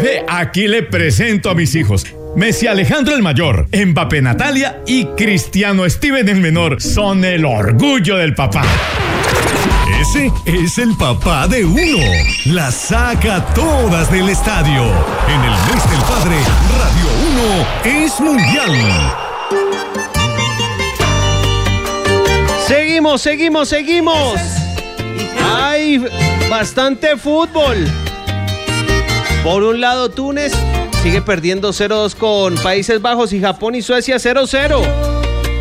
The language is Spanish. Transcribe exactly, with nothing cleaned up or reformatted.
Bebé, aquí le presento a mis hijos. Messi Alejandro el mayor, Mbappé Natalia y Cristiano Steven el menor son el orgullo del papá. Ese es el papá de uno. Las saca todas del estadio. En el mes del padre, Radio uno es mundial. Seguimos, seguimos, seguimos. Hay bastante fútbol. Por un lado, Túnez sigue perdiendo cero dos con Países Bajos y Japón y Suecia cero cero.